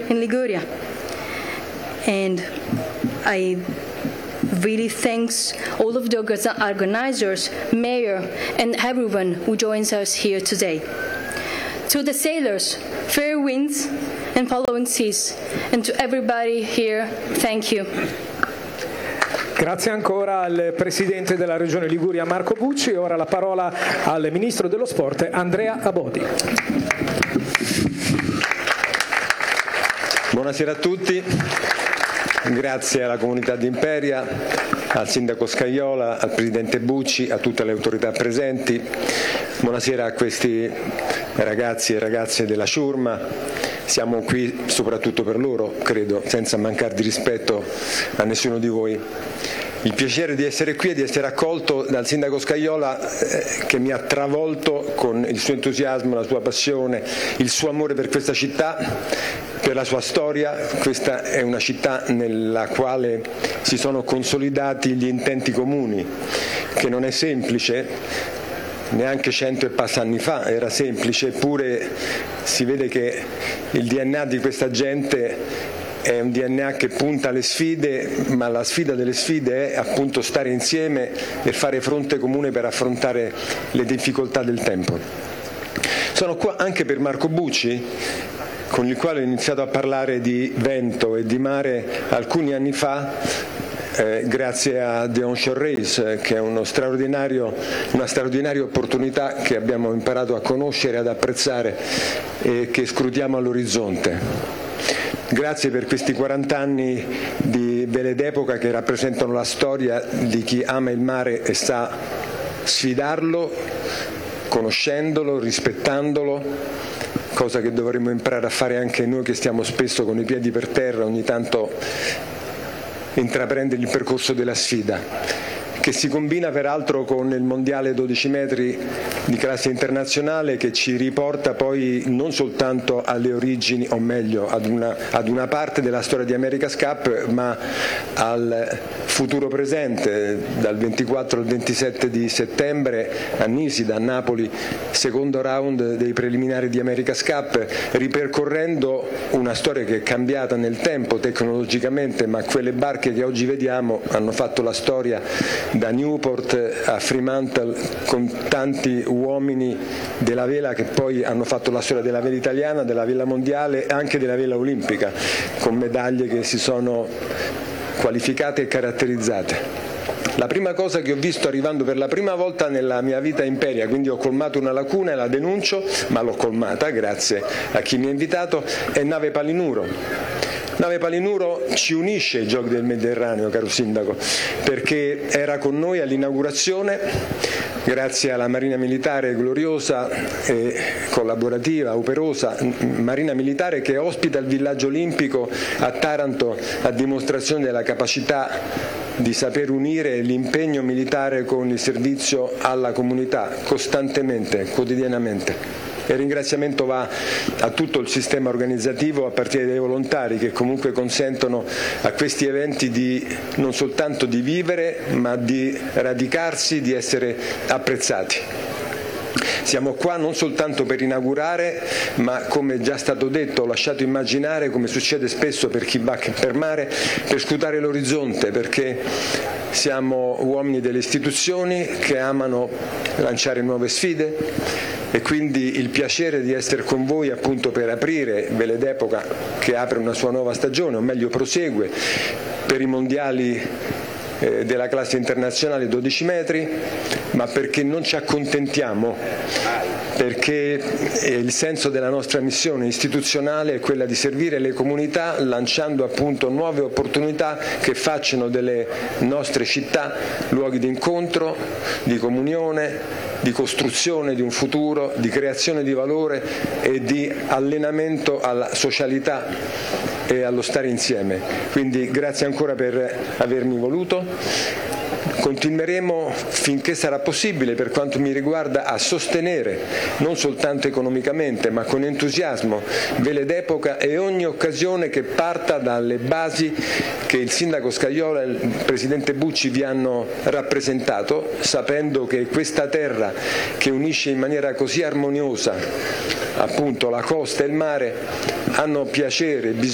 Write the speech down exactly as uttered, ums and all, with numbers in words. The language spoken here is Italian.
in Liguria. And I really thanks all of the organizers, mayor, and everyone who joins us here today. To the sailors, fair winds and following seas, and to everybody here, thank you. Grazie ancora al Presidente della Regione Liguria Marco Bucci. Ora la parola al Ministro dello Sport Andrea Abodi. Buonasera a tutti, grazie alla comunità di Imperia, al Sindaco Scajola, al Presidente Bucci, a tutte le autorità presenti. Buonasera a questi ragazzi e ragazze della Ciurma. Siamo qui soprattutto per loro, credo, senza mancare di rispetto a nessuno di voi. Il piacere di essere qui e di essere accolto dal Sindaco Scajola eh, che mi ha travolto con il suo entusiasmo, la sua passione, il suo amore per questa città, per la sua storia. Questa è una città nella quale si sono consolidati gli intenti comuni, che non è semplice. Neanche cento e passa anni fa era semplice, eppure si vede che il D N A di questa gente è un D N A che punta alle sfide, ma la sfida delle sfide è appunto stare insieme e fare fronte comune per affrontare le difficoltà del tempo. Sono qua anche per Marco Bucci, con il quale ho iniziato a parlare di vento e di mare alcuni anni fa, Eh, grazie a The Onshore Race, che è uno straordinario, una straordinaria opportunità che abbiamo imparato a conoscere e ad apprezzare e che scrutiamo all'orizzonte. Grazie per questi quaranta anni di vele d'epoca che rappresentano la storia di chi ama il mare e sa sfidarlo, conoscendolo, rispettandolo, cosa che dovremmo imparare a fare anche noi che stiamo spesso con i piedi per terra, ogni tanto intraprendere il percorso della sfida, che si combina peraltro con il mondiale dodici metri di classe internazionale, che ci riporta poi non soltanto alle origini, o meglio ad una, ad una parte della storia di America's Cup, ma al futuro presente, dal ventiquattro al ventisette di settembre a Nisida, a Napoli, secondo round dei preliminari di America's Cup, ripercorrendo una storia che è cambiata nel tempo tecnologicamente, ma quelle barche che oggi vediamo hanno fatto la storia da Newport a Fremantle, con tanti uomini della vela che poi hanno fatto la storia della vela italiana, della vela mondiale e anche della vela olimpica, con medaglie che si sono qualificate e caratterizzate. La prima cosa che ho visto arrivando per la prima volta nella mia vita a Imperia, quindi ho colmato una lacuna e la denuncio, ma l'ho colmata grazie a chi mi ha invitato, è Nave Palinuro. Nave Palinuro ci unisce ai Giochi del Mediterraneo, caro Sindaco, perché era con noi all'inaugurazione, grazie alla Marina Militare gloriosa e collaborativa, operosa, Marina Militare che ospita il villaggio olimpico a Taranto, a dimostrazione della capacità di saper unire l'impegno militare con il servizio alla comunità, costantemente, quotidianamente. Il ringraziamento va a tutto il sistema organizzativo, a partire dai volontari che comunque consentono a questi eventi di non soltanto di vivere, ma di radicarsi, di essere apprezzati. Siamo qua non soltanto per inaugurare, ma come già stato detto, ho lasciato immaginare, come succede spesso per chi va per mare, per scrutare l'orizzonte, perché siamo uomini delle istituzioni che amano lanciare nuove sfide, e quindi il piacere di essere con voi appunto per aprire Vele d'Epoca, che apre una sua nuova stagione, o meglio prosegue, per i mondiali eh, della classe internazionale dodici metri, ma perché non ci accontentiamo, perché il senso della nostra missione istituzionale è quella di servire le comunità lanciando appunto nuove opportunità che facciano delle nostre città luoghi di incontro, di comunione, di costruzione di un futuro, di creazione di valore e di allenamento alla socialità e allo stare insieme. Quindi grazie ancora per avermi voluto. Continueremo finché sarà possibile, per quanto mi riguarda, a sostenere non soltanto economicamente ma con entusiasmo Vele d'Epoca e ogni occasione che parta dalle basi che il Sindaco Scajola e il Presidente Bucci vi hanno rappresentato, sapendo che questa terra che unisce in maniera così armoniosa appunto la costa e il mare hanno piacere, bisogno